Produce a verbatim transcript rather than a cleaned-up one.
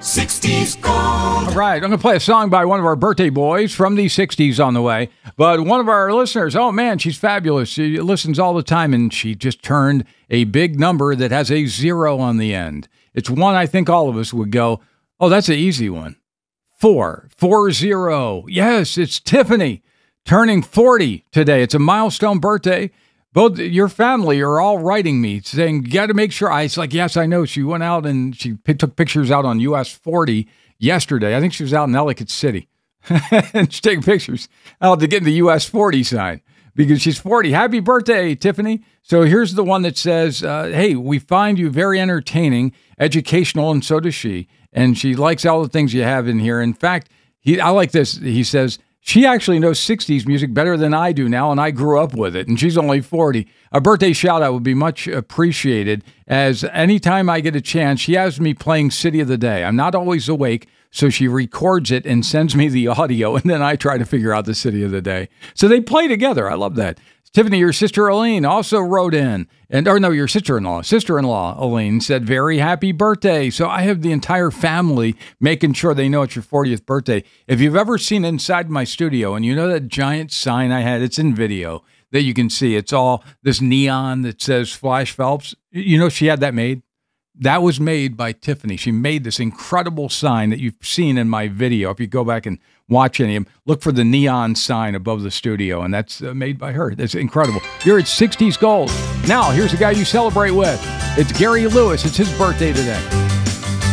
sixties Gold. All right, I'm going to play a song by one of our birthday boys from the sixties on the way. But one of our listeners, oh man, she's fabulous. She listens all the time, and she just turned a big number that has a zero on the end. It's one I think all of us would go, oh, that's an easy one. Four, four zero. Yes, it's Tiffany turning forty today. It's a milestone birthday. Both your family are all writing me saying, you got to make sure. I was like, yes, I know. She went out and she p- took pictures out on U S forty yesterday. I think she was out in Ellicott City. And she's taking pictures out to get the U S forty sign because she's forty. Happy birthday, Tiffany. So here's the one that says, uh, hey, we find you very entertaining, educational, and so does she. And she likes all the things you have in here. In fact, he, I like this. He says, she actually knows sixties music better than I do now, and I grew up with it, and she's only forty. A birthday shout-out would be much appreciated, as anytime I get a chance, she has me playing City of the Day. I'm not always awake, so she records it and sends me the audio, and then I try to figure out the City of the Day. So they play together. I love that. Tiffany, your sister Elaine also wrote in, and or no, your sister-in-law, sister-in-law Elaine said, very happy birthday. So I have the entire family making sure they know it's your fortieth birthday. If you've ever seen inside my studio, and you know that giant sign I had, it's in video that you can see. It's all this neon that says Flash Phelps. You know she had that made? That was made by Tiffany. She made this incredible sign that you've seen in my video. If you go back and watch any of them, look for the neon sign above the studio, and that's uh, made by her. That's incredible. You're at sixties Gold. Now, here's a guy you celebrate with. It's Gary Lewis. It's his birthday today.